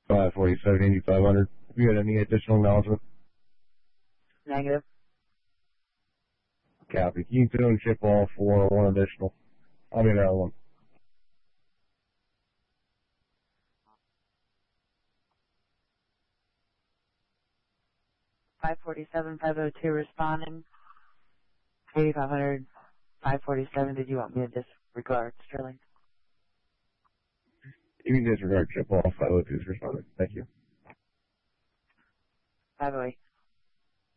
547, 8500. Have you had any additional acknowledgement? Negative. Copy. You can tune chip all for one additional. I'll be there one. $547,502 responding. 8500, 547. Did you want me to disregard, Sterling? You can disregard chip all 502's responding. Thank you. 508.